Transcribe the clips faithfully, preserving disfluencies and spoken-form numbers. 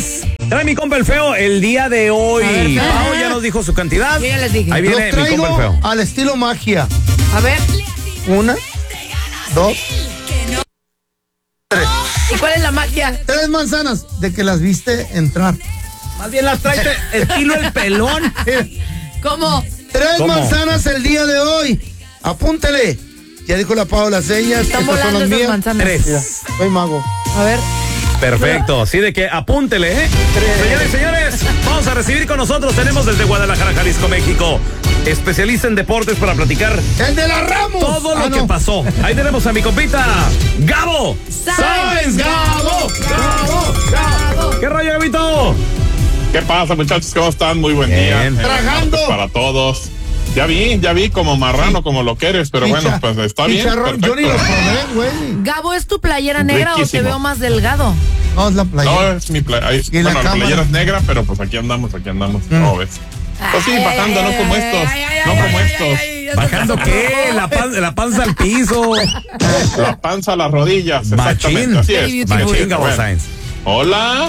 más trae mi compa el feo el día de hoy? ver, Pau ya nos dijo su cantidad. Yo ya les dije. Ahí viene Los mi compa el traigo feo. al estilo magia. A ver. Una, dos, tres. ¿Y cuál es la magia? Tres manzanas de que las viste entrar. Más bien las trae estilo el pelón. ¿Cómo? Tres ¿Cómo? manzanas el día de hoy. Apúntele. Ya dijo la Pau las señas. Están Estas son volando las esas mías. manzanas. Tres. Mira, soy mago. A ver. Perfecto, sí, de que apúntele, ¿eh? Señores, señores, vamos a recibir con nosotros, tenemos desde Guadalajara, Jalisco, México, especialista en deportes para platicar El de la Ramos. todo lo Ah, que no. pasó. Ahí tenemos a mi compita, Gabo. Sáenz. Gabo, Gabo, Gabo. ¿Qué rollo, Gabito? ¿Qué pasa, muchachos? ¿Cómo están? Muy buen Bien. día. Tragando. Eh, para todos. Ya vi, ya vi como marrano, como lo que eres, pero Picha- bueno, pues está bien. Chicharrón, yo ni lo perfecto. probé, güey. Gabo, ¿es tu playera negra o te Riquísimo. veo más delgado? No, es la playa. No, es mi playa. Y la Bueno, la cámara. playera es negra, pero pues aquí andamos, aquí andamos. ¿Cómo ves? Pues sí, Ay, bajando, ay, no como ay, estos. ay, ay, No ay, como ay, estos. ay, ay, ya se ¿Bajando pasó. qué? La, pan- la panza al piso. La panza a las rodillas. Machín. Exactamente, así Very es. beautiful. Machín, Gabo Bueno. Sáenz. Hola,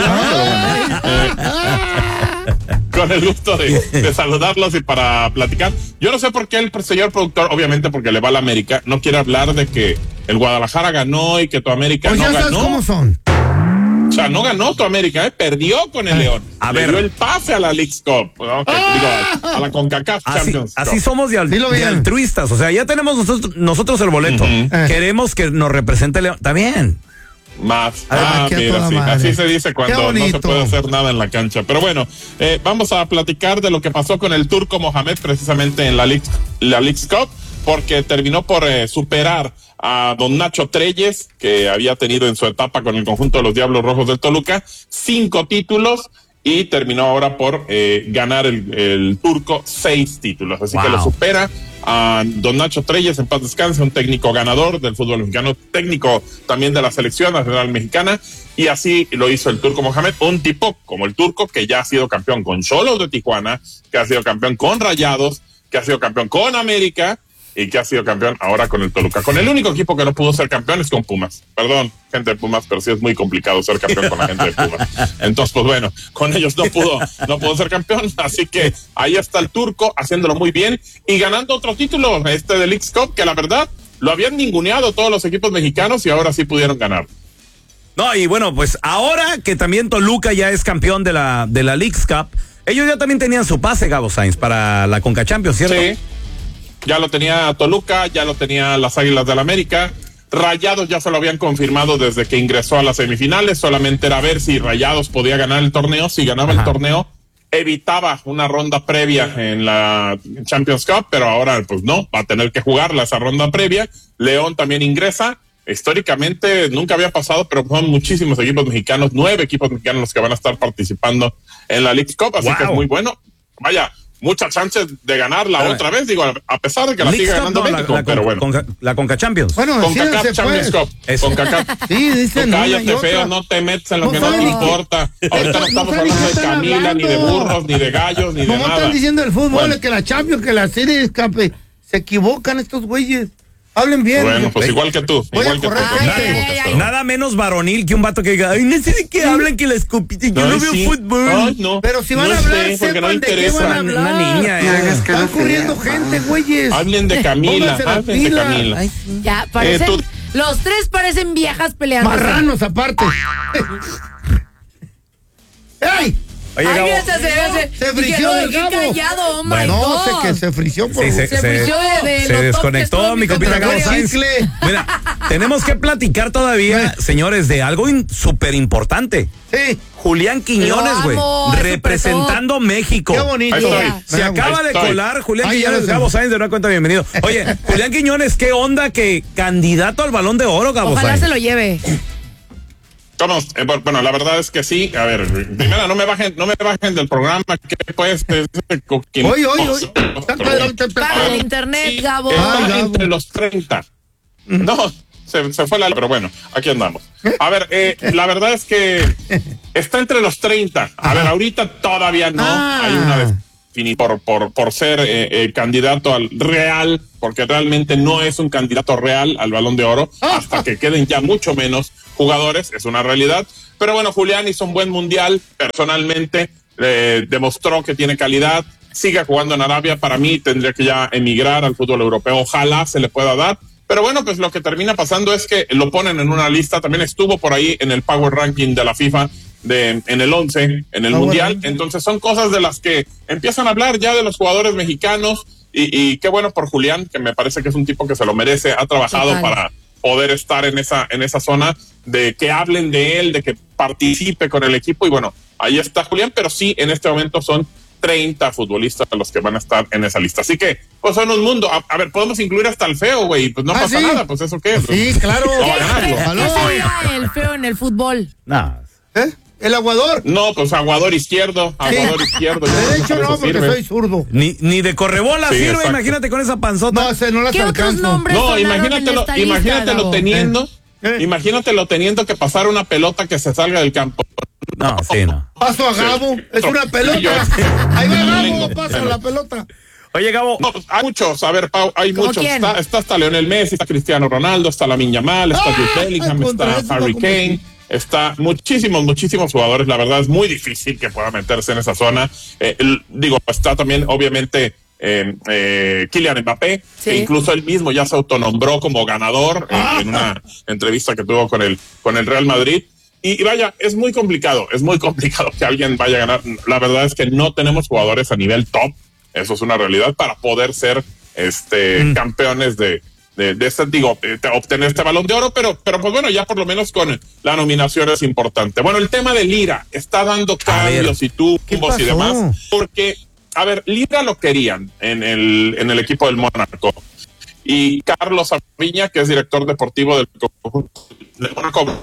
hola. pero bueno, eh, con el gusto de, de saludarlos y para platicar. Yo no sé por qué el señor productor, obviamente porque le va a la América, no quiere hablar de que el Guadalajara ganó y que tu América Pues no ya sabes ganó. cómo son. O sea, no ganó tu América, ¿eh? Perdió con el León. a Le ver. dio el pase a la Leagues Cup. ¿no? Que, digo, a la CONCACAF Así, Champions Cup. así somos de, al- Dilo de bien. altruistas. O sea, ya tenemos nosotros, nosotros el boleto. Ujú. Eh. Queremos que nos represente León. Está bien. Más. Ay, Ah, qué a mira, toda sí. madre. Así se dice Qué cuando no se bonito. puede hacer nada en la cancha. Pero bueno, eh, vamos a platicar de lo que pasó con el turco Mohamed precisamente en la Leagues, la Leagues Cup, porque terminó por eh, superar a don Nacho Treyes, que había tenido en su etapa con el conjunto de los Diablos Rojos del Toluca cinco títulos y terminó ahora por eh, ganar el, el turco seis títulos. Así Wow. que lo supera a don Nacho Treyes, en paz descanse, un técnico ganador del fútbol mexicano, técnico también de la selección nacional mexicana, y así lo hizo el turco Mohamed, un tipo como el turco que ya ha sido campeón con Xolos de Tijuana, que ha sido campeón con Rayados, que ha sido campeón con América y que ha sido campeón ahora con el Toluca. Con el único equipo que no pudo ser campeón es con Pumas. Perdón, gente de Pumas, pero sí es muy complicado ser campeón con la gente de Pumas. Entonces, pues bueno, con ellos no pudo, no pudo ser campeón. Así que ahí está el turco haciéndolo muy bien y ganando otro título, este de Leagues Cup, que la verdad lo habían ninguneado todos los equipos mexicanos y ahora sí pudieron ganar. No, y bueno, pues ahora que también Toluca ya es campeón de la, de la Leagues Cup, ellos ya también tenían su pase, Gabo Sáenz, para la Conca Champions, ¿cierto? Sí. Ya lo tenía Toluca, ya lo tenía las Águilas del América. Rayados ya se lo habían confirmado desde que ingresó a las semifinales. Solamente era ver si Rayados podía ganar el torneo. Si ganaba Ajá. el torneo, evitaba una ronda previa en la Champions Cup, pero ahora pues no, va a tener que jugarla esa ronda previa. León también ingresa. Históricamente nunca había pasado, pero son muchísimos equipos mexicanos, nueve equipos mexicanos los que van a estar participando en la Leagues Cup, así Wow. que es muy bueno. Vaya, muchas chances de ganarla Pero, otra vez, digo, a pesar de que la Leagues siga Cup, ganando no, la, México, la pero Conca- bueno. Conca- la Conca Champions. Bueno, Con decídense, CACAF Champions pues. Cup, Eso. con CACAF. Sí, dicen No, una y cállate, feo, otra. no te metes en lo No que no te saben ni- importa. Ahorita no estamos saben ni hablando qué de están Camila, ni de hablando. burros, ni de gallos, ni de ¿Cómo nada. están diciendo el fútbol? Bueno. Que la Champions, que la serie escape. Se equivocan estos güeyes. Hablen bien. Bueno, pues Ey, igual que tú, Voy a igual que tú. correr pues, gente. te equivocas, Ay, ay, pero- Nada menos varonil que un vato que diga, ay, no sé de qué hablan, que la escupiste, yo no Ay, veo sí. fútbol. Ay, no. Pero si van No a hablar, sé, porque no sepan de qué interesa. van a hablar. Una niña, eh. Están corriendo gente, güeyes. Hablen de Camila, Pónganse las hablen de pilas. Camila. Ay, sí. Ya, parecen. Eh, tú- Los tres parecen viejas peleando. Marranos aparte. ¡Ey! Oye, Ay, Gabo. mira, se, se, Se se, frició dije, el qué Gabo. callado, oh my No, God. sé que se frició por Sí, se, Se se- frició de- de se lo top que desconectó estuvo mi mi compita Gabo categoría. Sáenz. Chicle. Mira, tenemos que platicar todavía, señores, de algo in- súper importante. Sí, Julián Quiñones, Lo güey, amo, es representando México. qué bonito. Ahí estoy. Se acaba de Estoy. colar Julián Ay, ya Quiñones, lo sé. Gabo Sáenz, de una cuenta, bienvenido. Oye, Julián Quiñones, ¿qué onda que candidato al Balón de Oro, Gabo Ojalá Sáenz? se lo lleve. ¿Cómo? Eh, bu- bueno, la verdad es que sí. A ver, primero no me bajen, no me bajen del programa. ¿Qué pues? Es, es, coquín- Hoy, hoy, hoy. Paga el internet, Gabo. Está Ay, Gabo. entre los treinta. No, se, se fue la... Pero bueno, aquí andamos. A ver, eh, la verdad es que está entre los treinta. A ver, ahorita todavía no. Ah. Hay una definición por, por, por ser eh, eh, candidato al real, porque realmente no es un candidato real al Balón de Oro, hasta que queden ya mucho menos jugadores, es una realidad. Pero bueno, Julián hizo un buen mundial, personalmente eh, demostró que tiene calidad, sigue jugando en Arabia, para mí tendría que ya emigrar al fútbol europeo, ojalá se le pueda dar. Pero bueno, pues lo que termina pasando es que lo ponen en una lista, también estuvo por ahí en el Power Ranking de la FIFA, de en el once, en el Power Mundial. Ranking. Entonces son cosas de las que empiezan a hablar ya de los jugadores mexicanos y, y qué bueno por Julián, que me parece que es un tipo que se lo merece, ha trabajado Total. para poder estar en esa, en esa zona, de que hablen de él, de que participe con el equipo y bueno, ahí está Julián, pero sí, en este momento son treinta futbolistas los que van a estar en esa lista. Así que, pues son un mundo. A, a ver, podemos incluir hasta el feo, güey. Pues no ah, pasa ¿sí? nada, pues eso qué es. Sí, claro. No ¿Qué sería el feo en el fútbol? No. ¿Eh? ¿El aguador? No, pues aguador izquierdo. Aguador sí. izquierdo. De hecho, no, porque sirve. soy zurdo. Ni, ni de correbola sí, sirve, exacto. Imagínate con esa panzota. No, se no las ¿Qué alcanzo. otros nombres No, imagínatelo, lista, imagínatelo Gabo? teniendo. ¿Eh? Imagínatelo teniendo que pasar una pelota que se salga del campo. No, sí, no. Paso a Gabo, sí. es una pelota. Ahí va Gabo, pasa la pelota. Oye, Gabo. No, hay muchos, a ver, Pau, hay muchos. Está, está hasta Lionel Messi, está Cristiano Ronaldo, está Lamine Yamal, está Jude ¡Ah! Bellingham, está Harry Kane, está muchísimos, muchísimos jugadores. La verdad es muy difícil que pueda meterse en esa zona. Eh, el, digo, está también, obviamente, eh, eh, Kylian Mbappé, sí. que incluso él mismo ya se autonombró como ganador eh, en una entrevista que tuvo con el, con el Real Madrid. Y, y vaya, es muy complicado, es muy complicado que alguien vaya a ganar. La verdad es que no tenemos jugadores a nivel top, eso es una realidad, para poder ser este mm. campeones de, de, de este, digo, de, de obtener este Balón de Oro, pero, pero pues bueno, ya por lo menos con la nominación es importante. Bueno, el tema de Lira está dando cambios y tumbos y demás, porque, a ver, Lira lo querían en el, en el equipo del Mónaco. Y Carlos Aviña, que es director deportivo del Mónaco,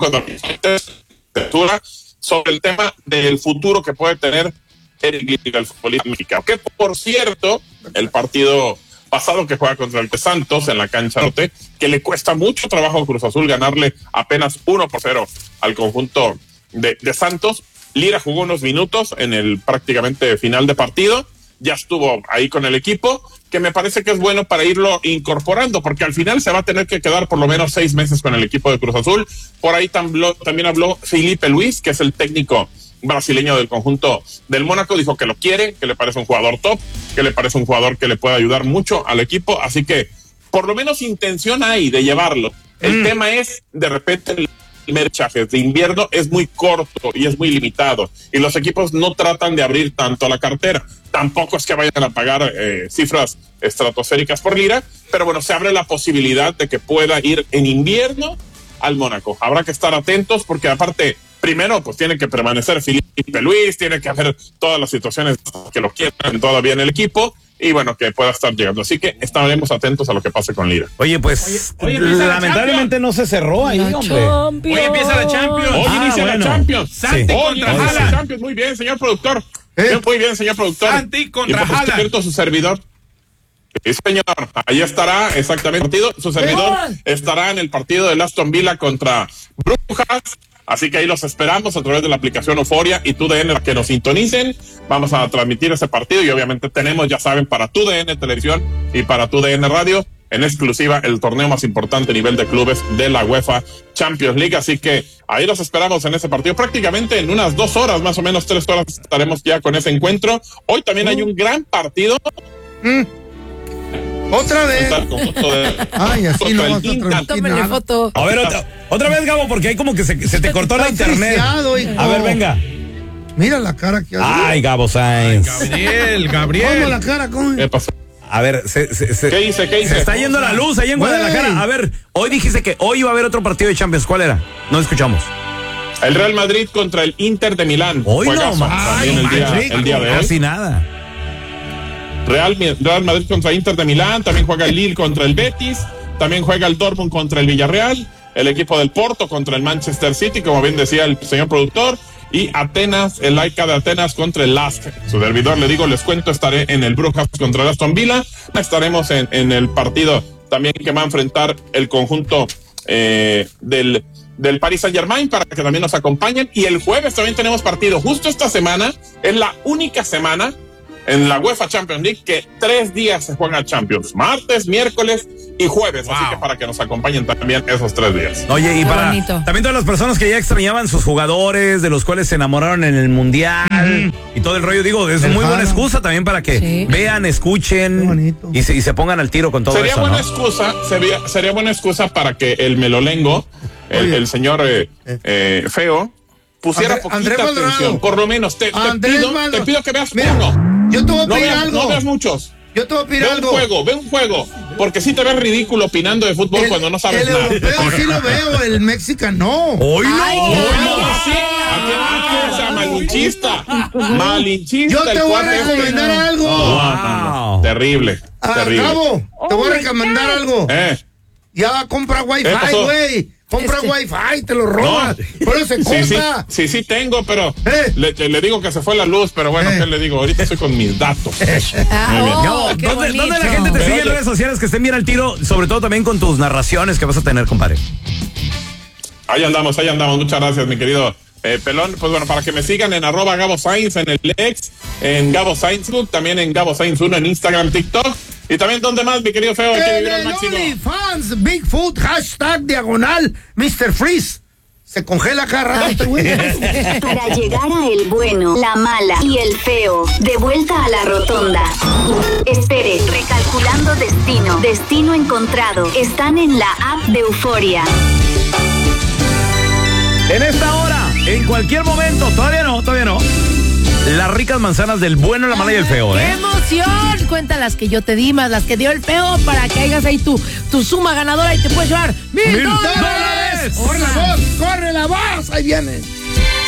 sobre el tema del futuro que puede tener Eric Lira, el futbolista mexicano. Que por cierto, el partido pasado que juega contra el Santos en la cancha norte, que le cuesta mucho trabajo a Cruz Azul ganarle apenas uno por cero al conjunto de, de Santos. Lira jugó unos minutos en el prácticamente final de partido, ya estuvo ahí con el equipo, que me parece que es bueno para irlo incorporando, porque al final se va a tener que quedar por lo menos seis meses con el equipo de Cruz Azul. Por ahí también, también habló Felipe Luis, que es el técnico brasileño del conjunto del Mónaco, dijo que lo quiere, que le parece un jugador top, que le parece un jugador que le puede ayudar mucho al equipo, así que por lo menos intención hay de llevarlo. El mm. tema es, de repente, el merchaje de invierno es muy corto y es muy limitado, y los equipos no tratan de abrir tanto la cartera. Tampoco es que vayan a pagar eh, cifras estratosféricas por Lira, pero bueno, se abre la posibilidad de que pueda ir en invierno al Mónaco. Habrá que estar atentos porque aparte, primero, pues tiene que permanecer Felipe Luis, tiene que haber todas las situaciones que lo quieran todavía en el equipo y bueno, que pueda estar llegando. Así que estaremos atentos a lo que pase con Lira. Oye, pues, oye, oye, lamentablemente no se cerró ahí, la hombre. Champions. Hoy empieza la Champions. Hoy Ah, inicia bueno. la Champions. Santi Hoy contra inicia la Haaland. Champions. Muy bien, señor productor. ¿Eh? Muy bien, señor productor. Santi contra y por Haaland. cierto, su servidor. Sí, señor, ahí estará exactamente el partido. Su servidor estará en el partido del Aston Villa contra Brujas. Así que ahí los esperamos a través de la aplicación Euforia y T U D N que nos sintonicen. Vamos a transmitir ese partido y obviamente tenemos, ya saben, para T U D N Televisión y para T U D N Radio en exclusiva el torneo más importante a nivel de clubes de la UEFA Champions League. Así que ahí los esperamos en ese partido. Prácticamente en unas dos horas, más o menos tres horas, estaremos ya con ese encuentro. Hoy también hay un gran partido. Mm. Otra vez. Ay, así no vas a transmitir Tómenle nada. foto. A ver, otra, otra vez, Gabo, porque ahí como que se, se te cortó la Está internet. friseado, hijo. A ver, venga. Mira la cara que hace. Ay, Gabo Sainz. Gabriel, ¿Cómo Gabriel. la cara? ¿Cómo? ¿Qué pasó? A ver, se, se, se, ¿Qué hice? ¿Qué hice? se está yendo la luz ahí en Güey. Guadalajara. A ver, hoy dijiste que hoy iba a haber otro partido de Champions. ¿Cuál era? No escuchamos. El Real Madrid contra el Inter de Milán. Hoy no, Juegazo más. también el día, Ay, el día de hoy. Casi nada. Real, Real Madrid contra Inter de Milán, también juega el Lille contra el Betis, también juega el Dortmund contra el Villarreal, el equipo del Porto contra el Manchester City, como bien decía el señor productor, y Atenas, el Laika de Atenas contra el Lask. Su servidor, le digo, les cuento, estaré en el Brujas contra el Aston Villa, estaremos en, en el partido también que va a enfrentar el conjunto eh, del, del Paris Saint-Germain para que también nos acompañen, y el jueves también tenemos partido. Justo esta semana es la única semana en la UEFA Champions League que tres días se juega Champions, martes, miércoles y jueves, Wow. así que para que nos acompañen también esos tres días. Oye, y Qué para bonito. también todas las personas que ya extrañaban sus jugadores, de los cuales se enamoraron en el mundial y todo el rollo, digo, es El muy buena Jara. excusa también para que Sí. vean, Qué escuchen bonito. y se, y se pongan al tiro con todo Sería eso, buena ¿no? excusa, sería, sería buena excusa para que el melolengo, el, Oye. el señor eh, eh, feo, pusiera André- poquita Andrés Maldonado. atención. Por lo menos te, te Andrés pido, Maldonado. te pido que veas Mira, uno. yo te voy a No pedir veas, algo. no veas muchos. Yo te voy a pedir Ve un algo. juego, ve un juego. Porque sí te ves ridículo opinando de fútbol El- cuando no sabes el nada. europeo sí lo veo, el mexicano no. ¡Hoy no! Ay, Hoy qué no, Ay, sí. ¿A quién no quieres? O sea, malinchista. Malinchista. Yo te el voy a cuate este. recomendar algo. No, no, no. Wow. Terrible, Ah, terrible. Gabo, te voy a recomendar algo. Eh, Ya compra ¿Qué wifi, pasó? güey. Compra Este- wifi, te lo robas. No. Por eso se sí, sí, corta. sí, sí tengo, pero Eh. le, le digo que se fue la luz, pero bueno, Eh. ¿qué le digo? Ahorita estoy con mis datos. Ah, Muy bien. oh, Gabo, qué ¿dónde, bonito. dónde la gente te Pero sigue en oye. redes sociales que estén bien al tiro? Sobre todo también con tus narraciones que vas a tener, compadre. Ahí andamos, ahí andamos. Muchas gracias, mi querido eh, Pelón. Pues bueno, para que me sigan en arroba Gabo Sainz en el ex, en Gabo Sainz Book, también en Gabo Sainz uno en Instagram, TikTok. Y también, ¿dónde más, mi querido feo? Hay que En vivir al el máximo. OnlyFans, Bigfoot, hashtag diagonal, mister Freeze. Se congela cada rato este güey. Para llegar a el bueno, la mala y el feo, de vuelta a la rotonda. Espere, recalculando destino, destino encontrado. Están en la app de Euforia. En esta hora, en cualquier momento, todavía no, todavía no. Las ricas manzanas del bueno, la mala y el feo, ¡Qué ¿eh? emoción! Cuenta las que yo te di más las que dio el feo para que hagas ahí tu, tu suma ganadora y te puedes llevar mil, ¡Mil dólares. dólares! ¡Corre la voz! ¡Corre la voz! Ahí viene.